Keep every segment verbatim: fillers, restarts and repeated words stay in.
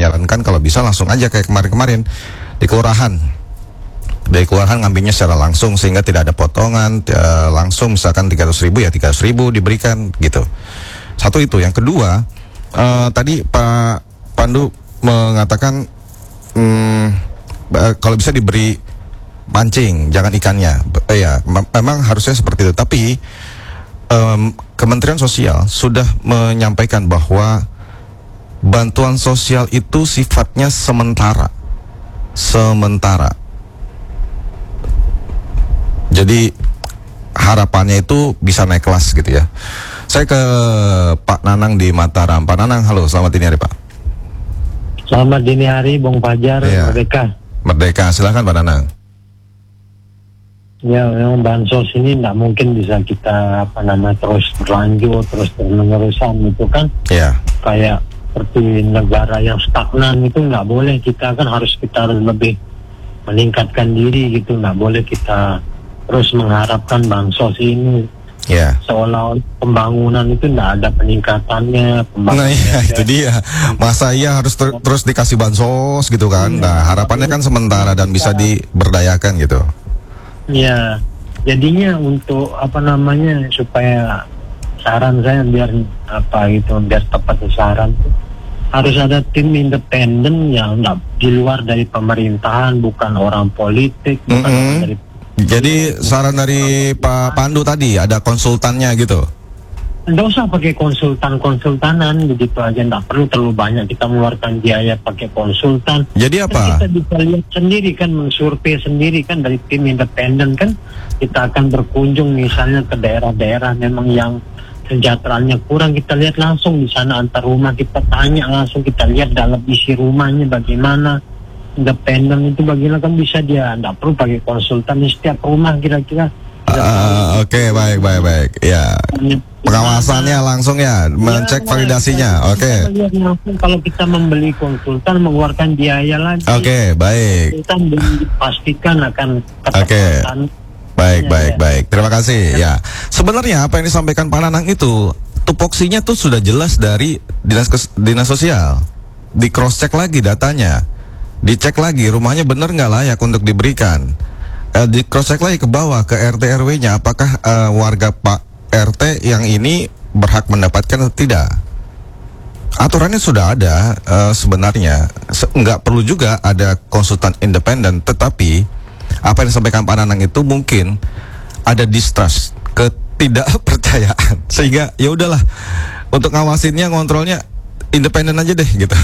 menyarankan kalau bisa langsung aja kayak kemarin-kemarin di kelurahan. Dari kelurahan ngambilnya secara langsung sehingga tidak ada potongan, uh, langsung misalkan tiga ratus ribu ya tiga ratus ribu diberikan gitu. Satu itu. Yang kedua, uh, tadi Pak Pandu mengatakan um, uh, kalau bisa diberi mancing, jangan ikannya. Uh, ya, memang harusnya seperti itu. Tapi um, Kementerian Sosial sudah menyampaikan bahwa bantuan sosial itu sifatnya sementara. Sementara. Jadi harapannya itu bisa naik kelas gitu ya. Saya ke Pak Nanang di Mataram. Pak Nanang, halo, selamat dini hari Pak. Selamat dini hari, Bung Fajar, ya. Merdeka. Merdeka, silakan Pak Nanang. Ya, memang bansos ini nggak mungkin bisa kita apa namanya terus berlanjut, terus terus-menerusan itu kan. Ya. Kayak seperti negara yang stagnan itu nggak boleh. Kita kan harus kita harus lebih meningkatkan diri gitu, nggak boleh kita terus mengharapkan bansos ini yeah. seolah pembangunan itu tidak ada peningkatannya. Nah ya itu dia, masa iya harus ter terus dikasih bansos gitu kan. Nah harapannya kan sementara dan bisa diberdayakan gitu. Ya, jadinya untuk apa namanya supaya saran saya biar apa gitu biar tepat saran harus ada tim independen yang nggak di luar dari pemerintahan, bukan orang politik, bukan mm-hmm. orang dari. Jadi saran dari Pak Pandu tadi ada konsultannya gitu? Nggak usah pakai konsultan-konsultanan begitu aja, nggak perlu terlalu banyak kita mengeluarkan biaya pakai konsultan. Jadi apa? Kan kita bisa lihat sendiri kan, mensurvei sendiri kan dari tim independen kan, kita akan berkunjung misalnya ke daerah-daerah memang yang sejahteraannya kurang, kita lihat langsung di sana antar rumah, kita tanya langsung, kita lihat dalam isi rumahnya bagaimana. Independen itu bagaimana kan bisa dia, tidak perlu pakai konsultan di setiap rumah kira-kira. Uh, Oke okay, baik baik baik ya, pengawasannya langsung ya, mencek ya, validasinya. Oke. Okay. Kalau kita membeli konsultan mengeluarkan biaya lagi. Oke okay, baik. Kita dipastikan akan. Oke. Okay. Baik baik ya. baik. Terima kasih ya. ya. Sebenarnya apa yang disampaikan Pak Nanang itu tupoksinya tuh sudah jelas dari dinas dinas sosial. Di cross check lagi datanya. Dicek lagi rumahnya benar nggak layak untuk diberikan. Eh, di cross check lagi ke bawah ke R T R W-nya apakah eh, warga Pak R T yang ini berhak mendapatkan atau tidak. Aturannya sudah ada eh, sebenarnya. Se nggak perlu juga ada konsultan independen, tetapi apa yang disampaikan Pak Nanang itu mungkin ada distrust, ketidakpercayaan, sehingga ya udahlah untuk ngawasinnya, ngontrolnya independen aja deh gitu.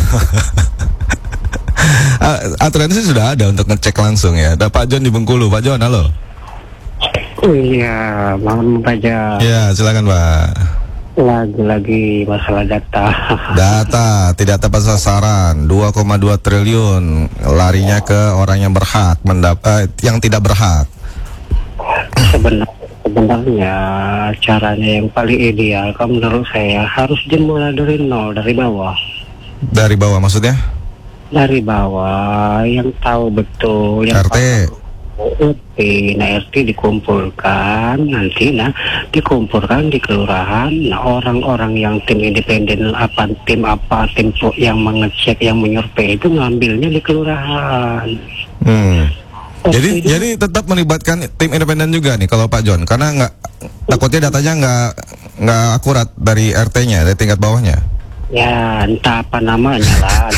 Aturan sih sudah ada untuk ngecek langsung ya. Ada Pak John di Bengkulu. Pak John, halo. Oh iya, malam Fajar. Ya, silakan Pak. Lagi-lagi masalah data. Data tidak tepat sasaran, dua koma dua triliun larinya ke orang yang berhak mendapat, yang tidak berhak. Sebenarnya, sebenarnya caranya yang paling ideal, kalau menurut saya harus dimulai dari nol, dari bawah. Dari bawah maksudnya? Dari bawah, yang tahu betul yang R T. R T, nah R T dikumpulkan nanti, nah dikumpulkan di kelurahan. Nah orang-orang yang tim independen apa tim apa tim yang mengecek, yang menyurvei itu ngambilnya di kelurahan. Hmm. Jadi itu, jadi tetap melibatkan tim independen juga nih kalau Pak John, karena nggak takutnya datanya nggak nggak akurat dari R T-nya, dari tingkat bawahnya. Ya entah apa namanya lah.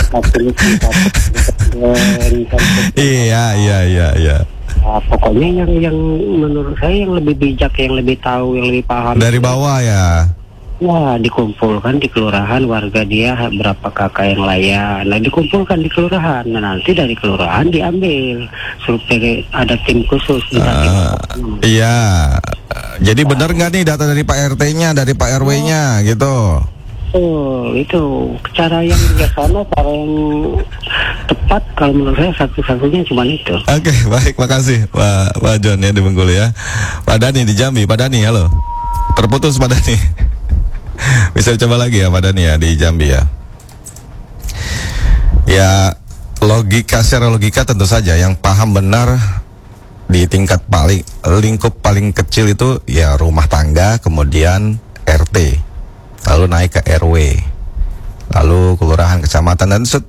Iya iya iya iya. Nah, pokoknya yang yang menurut saya yang lebih bijak, yang lebih tahu, yang lebih paham dari bawah ya. Wah, dikumpulkan di kelurahan, warga dia berapa kakak yang layak. Nah dikumpulkan di kelurahan. Nah nanti dari kelurahan diambil survei, ada tim khusus. Uh, iya. Jadi benar nggak nih data dari Pak R T-nya, dari Pak R W-nya gitu? Oh, itu cara yang bijaksana, cara yang tepat kalau menurut saya satu-satunya cuma itu. Oke, okay, baik, makasih Pak Pak John ya di Bengkulu ya. Pak Dani di Jambi, Pak Dani, halo. Terputus Pak Dani. Bisa coba lagi ya Pak Dani ya di Jambi ya. Ya logika, secara logika tentu saja yang paham benar di tingkat paling lingkup paling kecil itu ya rumah tangga, kemudian R T. Lalu naik ke R W, lalu kelurahan, kecamatan, dan